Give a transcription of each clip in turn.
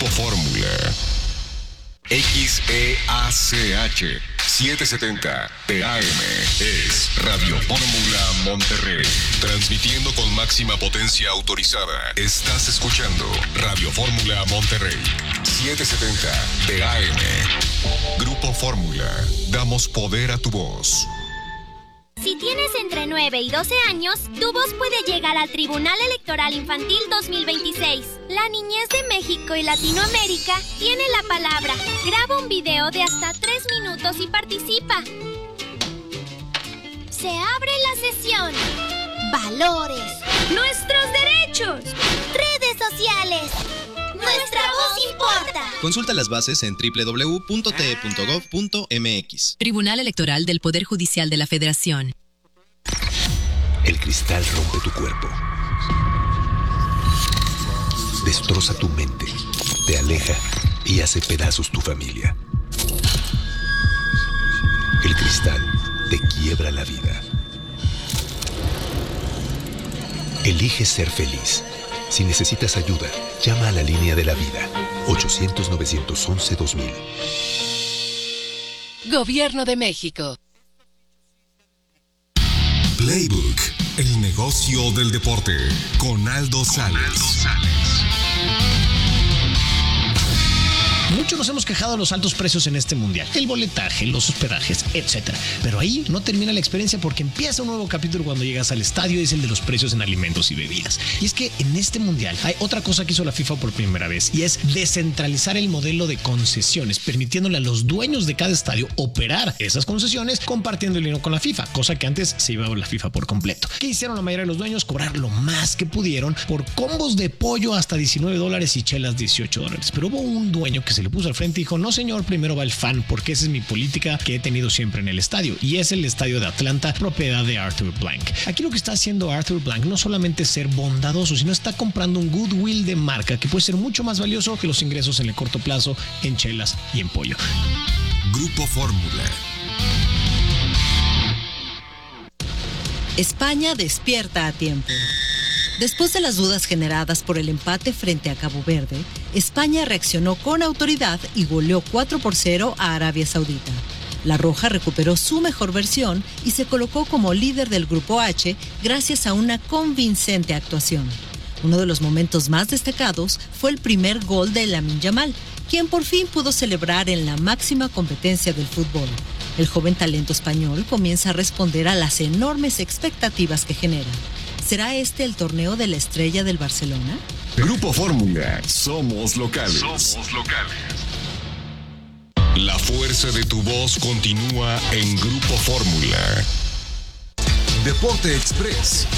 Grupo Fórmula. XEACH 770 PM es Radio Fórmula Monterrey. Transmitiendo con máxima potencia autorizada. Estás escuchando Radio Fórmula Monterrey 770 PM. Grupo Fórmula. Damos poder a tu voz. Si tienes entre 9 y 12 años, tu voz puede llegar al Tribunal Electoral Infantil 2026. La niñez de México y Latinoamérica tiene la palabra. Graba un video de hasta 3 minutos y participa. Se abre la sesión. Valores. Nuestros derechos. Redes sociales. Nuestra voz importa. Consulta las bases en www.te.gov.mx. Tribunal Electoral del Poder Judicial de la Federación. El cristal rompe tu cuerpo. Destroza tu mente. Te aleja y hace pedazos tu familia. El cristal te quiebra la vida. Elige ser feliz. Si necesitas ayuda, llama a la línea de la vida, 800-911-2000. Gobierno de México. Playbook, el negocio del deporte, con Aldo Sales. Muchos nos hemos quejado de los altos precios en este mundial, el boletaje, los hospedajes, etc. Pero ahí no termina la experiencia porque empieza un nuevo capítulo cuando llegas al estadio y es el de los precios en alimentos y bebidas. Y es que en este mundial hay otra cosa que hizo la FIFA por primera vez y es descentralizar el modelo de concesiones, permitiéndole a los dueños de cada estadio operar esas concesiones compartiendo el dinero con la FIFA, cosa que antes se llevaba la FIFA por completo. ¿Qué hicieron la mayoría de los dueños? Cobrar lo más que pudieron por combos de pollo hasta $19 y chelas $18. Pero hubo un dueño que se le puso al frente y dijo: no señor, primero va el fan, porque esa es mi política que he tenido siempre en el estadio, y es el estadio de Atlanta, propiedad de Arthur Blank. Aquí lo que está haciendo Arthur Blank no solamente es ser bondadoso, sino está comprando un goodwill de marca que puede ser mucho más valioso que los ingresos en el corto plazo en chelas y en pollo. Grupo Fórmula. España despierta a tiempo. Después de las dudas generadas por el empate frente a Cabo Verde, España reaccionó con autoridad y goleó 4-0 a Arabia Saudita. La Roja recuperó su mejor versión y se colocó como líder del Grupo H gracias a una convincente actuación. Uno de los momentos más destacados fue el primer gol de Lamine Yamal, quien por fin pudo celebrar en la máxima competencia del fútbol. El joven talento español comienza a responder a las enormes expectativas que genera. ¿Será este el torneo de la estrella del Barcelona? Grupo Fórmula. Somos locales. La fuerza de tu voz continúa en Grupo Fórmula. Deporte Express.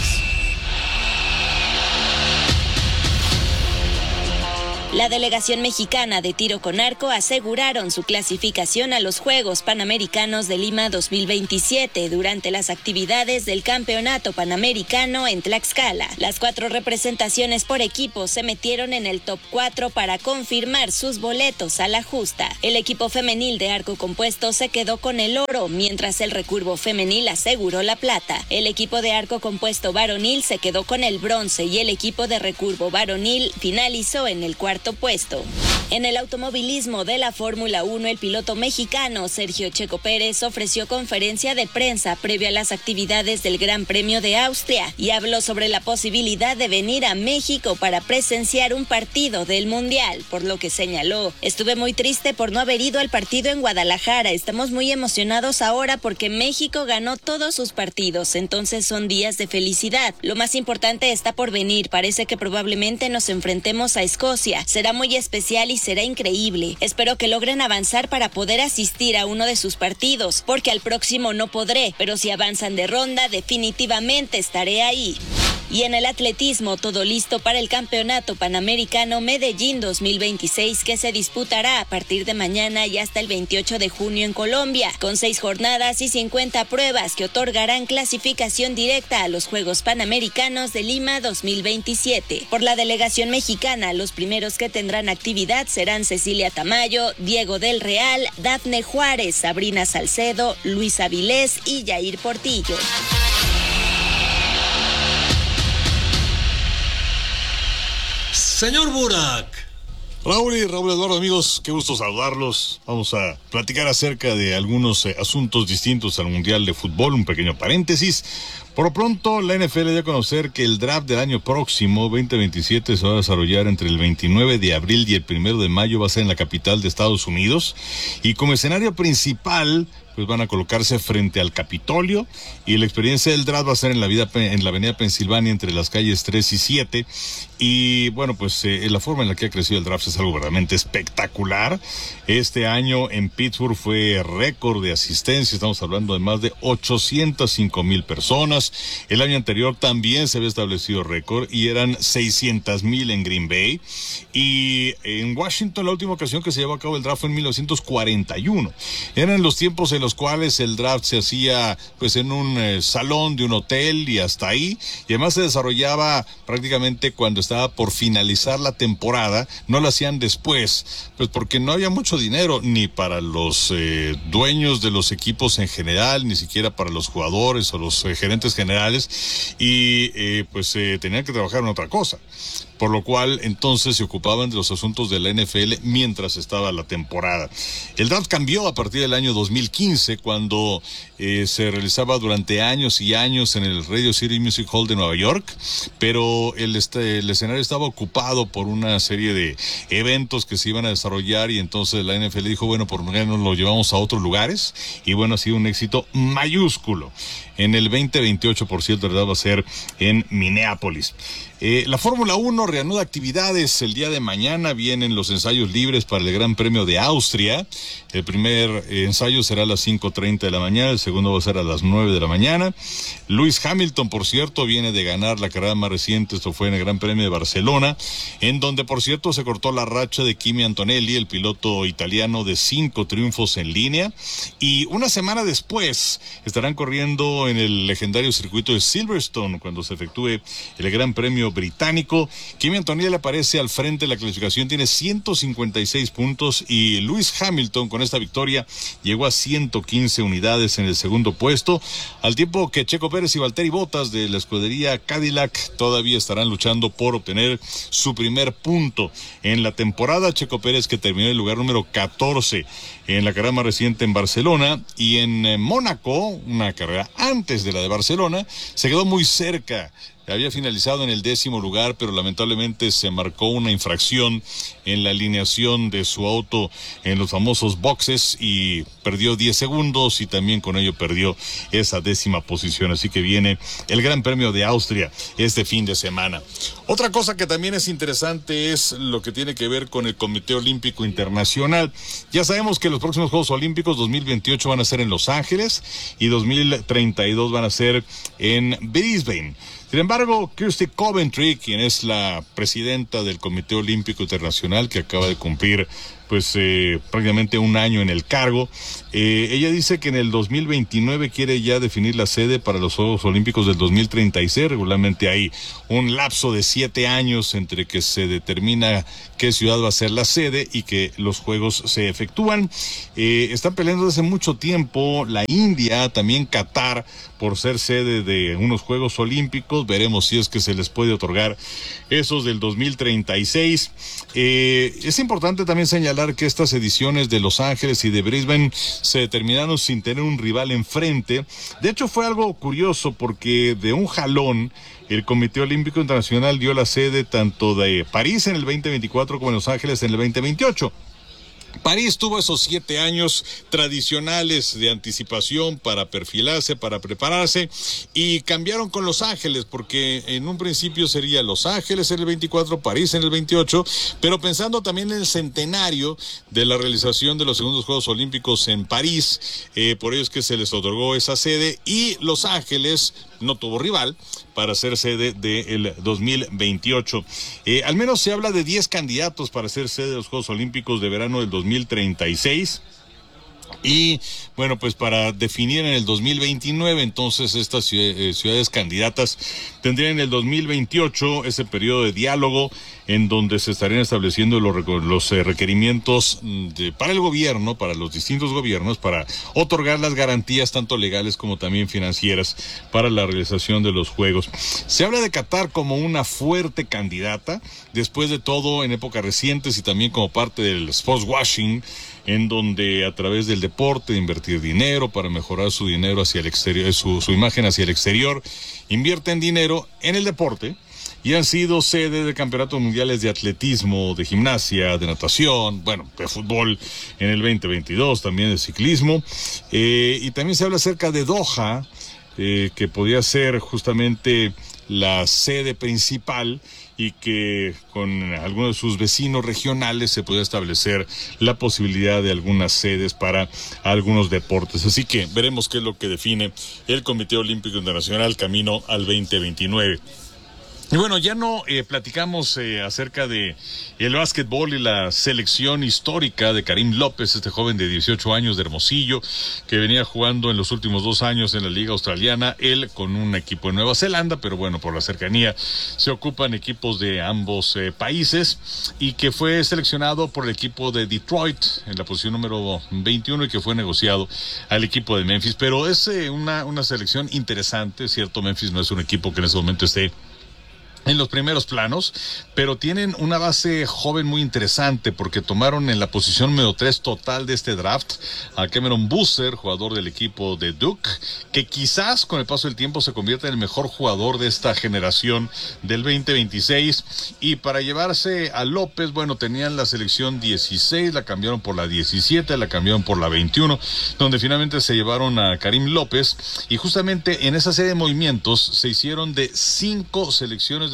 La delegación mexicana de tiro con arco aseguraron su clasificación a los Juegos Panamericanos de Lima 2027 durante las actividades del Campeonato Panamericano en Tlaxcala. Las 4 representaciones por equipo se metieron en el top 4 para confirmar sus boletos a la justa. El equipo femenil de arco compuesto se quedó con el oro, mientras el recurvo femenil aseguró la plata. El equipo de arco compuesto varonil se quedó con el bronce y el equipo de recurvo varonil finalizó en el cuarto puesto. En el automovilismo de la Fórmula 1, el piloto mexicano Sergio Checo Pérez ofreció conferencia de prensa previo a las actividades del Gran Premio de Austria y habló sobre la posibilidad de venir a México para presenciar un partido del Mundial, por lo que señaló: estuve muy triste por no haber ido al partido en Guadalajara, estamos muy emocionados ahora porque México ganó todos sus partidos, entonces son días de felicidad. Lo más importante está por venir, parece que probablemente nos enfrentemos a Escocia. Será muy especial y será increíble. Espero que logren avanzar para poder asistir a uno de sus partidos, porque al próximo no podré, pero si avanzan de ronda, definitivamente estaré ahí. Y en el atletismo, todo listo para el Campeonato Panamericano Medellín 2026, que se disputará a partir de mañana y hasta el 28 de junio en Colombia, con 6 jornadas y 50 pruebas que otorgarán clasificación directa a los Juegos Panamericanos de Lima 2027. Por la delegación mexicana, los primeros que tendrán actividad serán Cecilia Tamayo, Diego del Real, Dafne Juárez, Sabrina Salcedo, Luis Avilés y Yair Portillo. Señor Burak, Raúl Eduardo, amigos, qué gusto saludarlos. Vamos a platicar acerca de algunos asuntos distintos al Mundial de Fútbol, un pequeño paréntesis. Por lo pronto, la NFL dio a conocer que el draft del año próximo, 2027, se va a desarrollar entre el 29 de abril y el 1 de mayo, va a ser en la capital de Estados Unidos. Y como escenario principal, pues van a colocarse frente al Capitolio, y la experiencia del draft va a ser en la avenida Pensilvania entre las calles 3 y 7. Y bueno, pues la forma en la que ha crecido el draft es algo verdaderamente espectacular. Este año en Pittsburgh fue récord de asistencia, estamos hablando de más de 805,000 personas. El año anterior también se había establecido récord y eran 600,000 en Green Bay. Y en Washington la última ocasión que se llevó a cabo el draft fue en 1941. Eran los tiempos en los cuales el draft se hacía pues en un salón de un hotel y hasta ahí, y además se desarrollaba prácticamente cuando estaba por finalizar la temporada. No lo hacían después, pues porque no había mucho dinero ni para los dueños de los equipos en general, ni siquiera para los jugadores o los gerentes generales, y tenían que trabajar en otra cosa. Por lo cual, entonces, se ocupaban de los asuntos de la NFL mientras estaba la temporada. El draft cambió a partir del año 2015, cuando se realizaba durante años y años en el Radio City Music Hall de Nueva York, pero el escenario estaba ocupado por una serie de eventos que se iban a desarrollar, y entonces la NFL dijo, bueno, por lo menos lo llevamos a otros lugares, y bueno, ha sido un éxito mayúsculo. En el 2028, por cierto, el draft va a ser en Minneapolis. La Fórmula 1 reanuda actividades. El día de mañana vienen los ensayos libres para el Gran Premio de Austria. El primer ensayo será a las 5:30 de la mañana, el segundo va a ser a las 9 de la mañana. Lewis Hamilton, por cierto, viene de ganar la carrera más reciente, esto fue en el Gran Premio de Barcelona, en donde, por cierto, se cortó la racha de Kimi Antonelli, el piloto italiano, de 5 triunfos en línea. Y una semana después estarán corriendo en el legendario circuito de Silverstone, cuando se efectúe el Gran Premio británico. Kimi Antonelli aparece al frente de la clasificación, tiene 156 puntos, y Lewis Hamilton con esta victoria llegó a 115 unidades en el segundo puesto, al tiempo que Checo Pérez y Valtteri Bottas de la escudería Cadillac todavía estarán luchando por obtener su primer punto en la temporada. Checo Pérez, que terminó en el lugar número 14 en la carrera más reciente en Barcelona, y en Mónaco, una carrera antes de la de Barcelona, se quedó muy cerca. Había finalizado en el 10º lugar, pero lamentablemente se marcó una infracción en la alineación de su auto en los famosos boxes y perdió 10 segundos, y también con ello perdió esa 10ª posición. Así que viene el Gran Premio de Austria este fin de semana. Otra cosa que también es interesante es lo que tiene que ver con el Comité Olímpico Internacional. Ya sabemos que los próximos Juegos Olímpicos 2028 van a ser en Los Ángeles y 2032 van a ser en Brisbane. Sin embargo, Kirsty Coventry, quien es la presidenta del Comité Olímpico Internacional, que acaba de cumplir prácticamente un año en el cargo, ella dice que en el 2029 quiere ya definir la sede para los Juegos Olímpicos del 2036. Regularmente hay un lapso de 7 años entre que se determina qué ciudad va a ser la sede y que los Juegos se efectúan. Están peleando desde hace mucho tiempo la India, también Qatar, por ser sede de unos Juegos Olímpicos. Veremos si es que se les puede otorgar esos del 2036. Es importante también señalar que estas ediciones de Los Ángeles y de Brisbane se determinaron sin tener un rival enfrente. De hecho, fue algo curioso porque de un jalón el Comité Olímpico Internacional dio la sede tanto de París en el 2024 como en Los Ángeles en el 2028. París tuvo esos 7 años tradicionales de anticipación para perfilarse, para prepararse, y cambiaron con Los Ángeles, porque en un principio sería Los Ángeles en el 24, París en el 28, pero pensando también en el centenario de la realización de los segundos Juegos Olímpicos en París, por ello es que se les otorgó esa sede, y Los Ángeles no tuvo rival para ser sede del 2028. Al menos se habla de 10 candidatos para ser sede de los Juegos Olímpicos de verano del 2036. Y bueno, pues para definir en el 2029, entonces estas ciudades candidatas tendrían en el 2028 ese periodo de diálogo en donde se estarían estableciendo los requerimientos para el gobierno, para los distintos gobiernos, para otorgar las garantías tanto legales como también financieras para la realización de los Juegos. Se habla de Qatar como una fuerte candidata, después de todo en épocas recientes y también como parte del sports washing, en donde a través del deporte, de invertir dinero para mejorar su dinero hacia el exterior, su imagen hacia el exterior, invierten dinero en el deporte y han sido sede de campeonatos mundiales de atletismo, de gimnasia, de natación, bueno, de fútbol en el 2022, también de ciclismo, y también se habla acerca de Doha, que podría ser justamente la sede principal y que con algunos de sus vecinos regionales se puede establecer la posibilidad de algunas sedes para algunos deportes. Así que veremos qué es lo que define el Comité Olímpico Internacional camino al 2029. Y bueno, ya no platicamos acerca de el básquetbol y la selección histórica de Karim López, este joven de 18 años de Hermosillo, que venía jugando en los últimos 2 años en la Liga Australiana, él con un equipo de Nueva Zelanda, pero bueno, por la cercanía se ocupan equipos de ambos países, y que fue seleccionado por el equipo de Detroit en la posición número 21 y que fue negociado al equipo de Memphis. Pero es una selección interesante, ¿cierto? Memphis no es un equipo que en ese momento esté en los primeros planos, pero tienen una base joven muy interesante porque tomaron en la posición número 3 total de este draft a Cameron Boozer, jugador del equipo de Duke, que quizás con el paso del tiempo se convierta en el mejor jugador de esta generación del 2026. Y para llevarse a López, bueno, tenían la selección 16, la cambiaron por la 17, la cambiaron por la 21, donde finalmente se llevaron a Karim López, y justamente en esa serie de movimientos se hicieron de 5 selecciones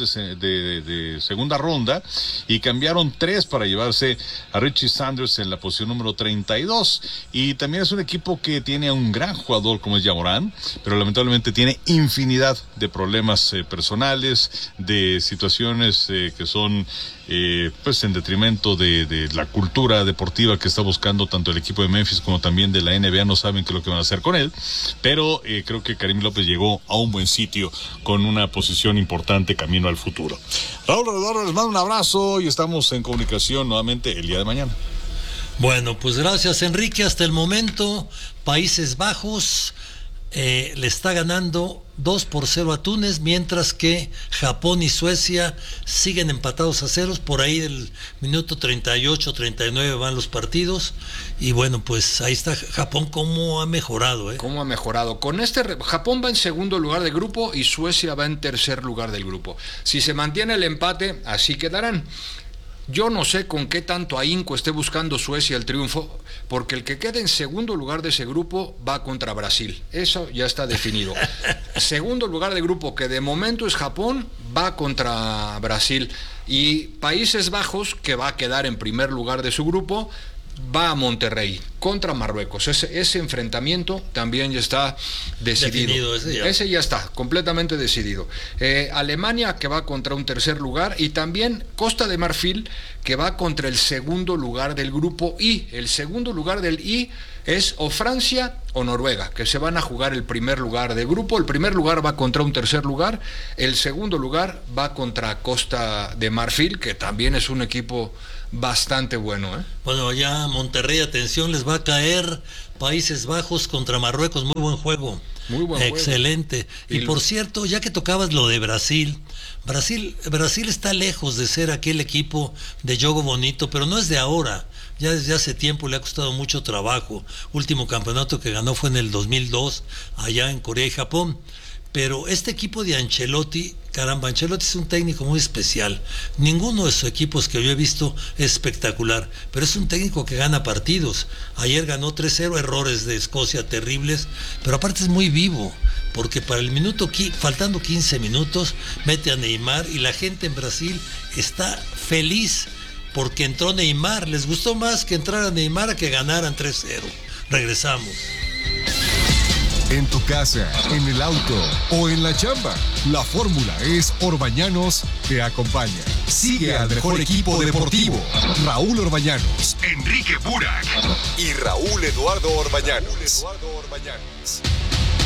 de segunda ronda y cambiaron 3 para llevarse a Richie Sanders en la posición número 32. Y también es un equipo que tiene a un gran jugador como es Ja Morant, pero lamentablemente tiene infinidad de problemas personales, de situaciones que son pues en detrimento de la cultura deportiva que está buscando tanto el equipo de Memphis como también de la NBA. No saben qué es lo que van a hacer con él, pero creo que Karim López llegó a un buen sitio con una posición importante camino al futuro. Raúl Redor, les mando un abrazo y estamos en comunicación nuevamente el día de mañana. Bueno, pues gracias, Enrique. Hasta el momento Países Bajos le está ganando 2-0 a Túnez, mientras que Japón y Suecia siguen empatados a ceros. Por ahí del minuto 38-39 van los partidos. Y bueno, pues ahí está Japón, cómo ha mejorado. Cómo ha mejorado. Con Japón va en segundo lugar de grupo y Suecia va en tercer lugar del grupo. Si se mantiene el empate, así quedarán. Yo no sé con qué tanto ahínco esté buscando Suecia el triunfo, porque el que quede en segundo lugar de ese grupo va contra Brasil. Eso ya está definido. Segundo lugar de grupo, que de momento es Japón, va contra Brasil. Y Países Bajos, que va a quedar en primer lugar de su grupo, va a Monterrey contra Marruecos. Ese enfrentamiento también ya está decidido. Ese ya está completamente decidido. Alemania, que va contra un tercer lugar, y también Costa de Marfil, que va contra el segundo lugar del grupo I. El segundo lugar del I es o Francia o Noruega, que se van a jugar el primer lugar de grupo. El primer lugar va contra un tercer lugar, el segundo lugar va contra Costa de Marfil, que también es un equipo bastante bueno. Bueno, ya Monterrey, atención, les va a caer Países Bajos contra Marruecos. Muy buen juego. Muy buen juego. Excelente. Y por cierto, ya que tocabas lo de Brasil está lejos de ser aquel equipo de juego bonito, pero no es de ahora. Ya desde hace tiempo le ha costado mucho trabajo. Último campeonato que ganó fue en el 2002, allá en Corea y Japón. Pero este equipo de Ancelotti, caramba, Ancelotti es un técnico muy especial. Ninguno de sus equipos que yo he visto es espectacular, pero es un técnico que gana partidos. Ayer ganó 3-0, errores de Escocia terribles, pero aparte es muy vivo, porque para el minuto, faltando 15 minutos, mete a Neymar y la gente en Brasil está feliz porque entró Neymar. Les gustó más que entrara Neymar a que ganaran 3-0. Regresamos. en tu casa, en el auto o en la chamba. La fórmula es Orbañanos te acompaña. Sigue al mejor equipo deportivo. Raúl Orbañanos, Enrique Burak y Raúl Eduardo Orbañanos.